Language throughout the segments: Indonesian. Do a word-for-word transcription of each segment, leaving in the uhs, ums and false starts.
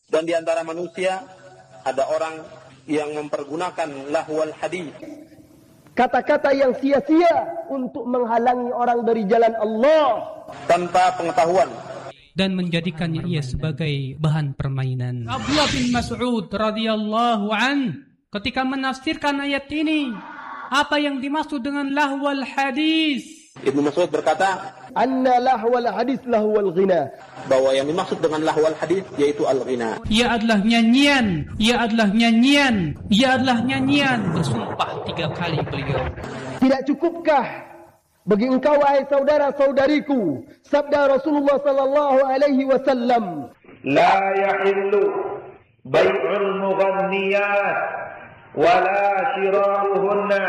Dan di antara manusia ada orang yang mempergunakan lahwal hadis, kata-kata yang sia-sia untuk menghalangi orang dari jalan Allah tanpa pengetahuan, dan menjadikannya ia sebagai bahan permainan. Abdullah bin Mas'ud radhiyallahu an ketika menafsirkan ayat ini, apa yang dimaksud dengan lahwal hadis? Ibnu Mas'ud berkata, anna lahwal hadis lahwal ghina, bahwa yang dimaksud dengan lahwal hadis yaitu al-ghina. Ia adalah nyanyian, ia adalah nyanyian, ia adalah nyanyian. Bersumpah tiga kali beliau. Tidak cukupkah bagi engkau wahai saudara-saudariku sabda Rasulullah sallallahu alaihi wasallam, la yahillu bai'ul mughanniyat wala shira'uhunna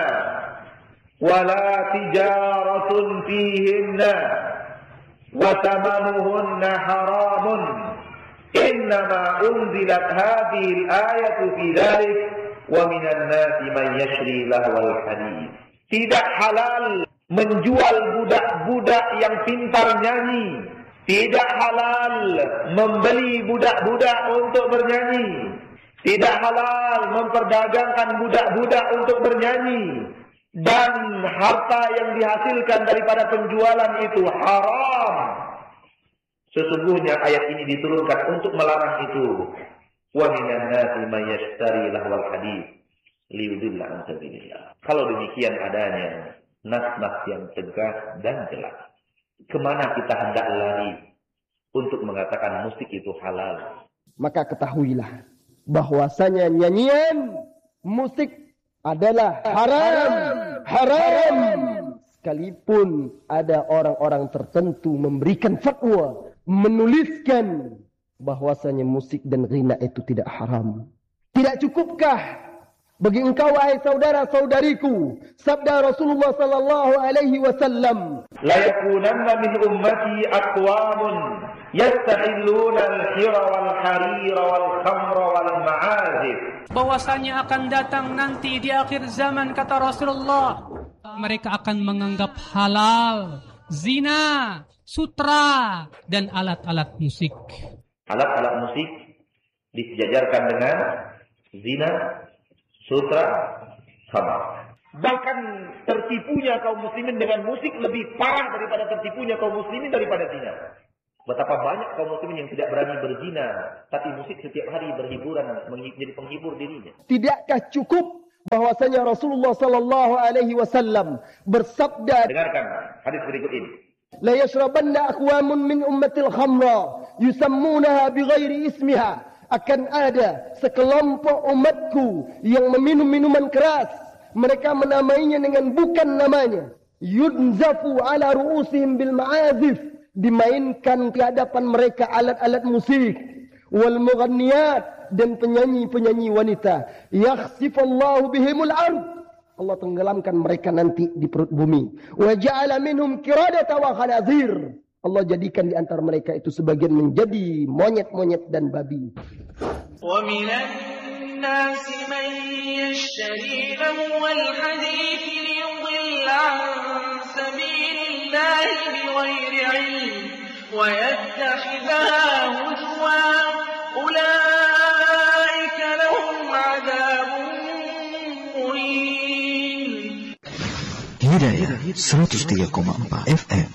wala tijaratun fihinna wa thamanuhunna haramun innama unzilat hadhihi al-ayatu fi dhalik wa minan nasi man yashri lahwal hadith. Tidak halal menjual budak-budak yang pintar nyanyi, tidak halal membeli budak-budak untuk bernyanyi, tidak halal memperdagangkan budak-budak untuk bernyanyi, dan harta yang dihasilkan daripada penjualan itu haram. Sesungguhnya ayat ini diturunkan untuk melarang itu. Wa minan nasi may yashtari lahwal hadits liyudilla an sabilillah. Kalau demikian adanya nas-nas yang tegas dan jelas, kemana kita hendak lari untuk mengatakan musik itu halal? Maka ketahuilah bahwasanya nyanyian musik adalah haram, haram. Sekalipun ada orang-orang tertentu memberikan fatwa, menuliskan bahwasanya musik dan ghina itu tidak haram. Tidak cukupkah bagi engkau wahai saudara-saudariku sabda Rasulullah sallallahu alaihi wasallam, la yakunanna min ummati aqwamun yastahilluna al-hira wal harira wal khamra wal ma'azif, bahwasanya akan datang nanti di akhir zaman kata Rasulullah, mereka akan menganggap halal zina, sutra dan alat-alat musik. Alat-alat musik disejajarkan dengan zina, sutra, khamar. Bahkan tertipunya kaum muslimin dengan musik lebih parah daripada tertipunya kaum muslimin daripada zina. Betapa banyak kaum muslimin yang tidak berani berzina, tapi musik setiap hari berhiburan, menjadi penghibur dirinya. Tidakkah cukup bahwasanya Rasulullah sallallahu alaihi wasallam bersabda, dengarkan hadis berikut ini, la yashrabanna aqwamun min ummatil khamra yusammunaha bighairi ismiha, akan ada sekelompok umatku yang meminum minuman keras, mereka menamainya dengan bukan namanya, yunzafu ala ru'usihim bil ma'azif, dimainkan ke hadapan mereka alat-alat musik, wal mughanniyat, dan penyanyi-penyanyi wanita, yakhsifallahu bihimul ard, Allah tenggelamkan mereka nanti di perut bumi, wa ja'ala minhum qiradata wa khanazir, Allah jadikan di antara mereka itu sebagian menjadi monyet-monyet dan babi. Wa minan nasi man yashtari lahwal hadits liyudilla an sabilillahi bighairi ilm wa yattakhidhaha huzwa ulaika lahum adabun muhin. Hidayah seratus tiga koma empat F M.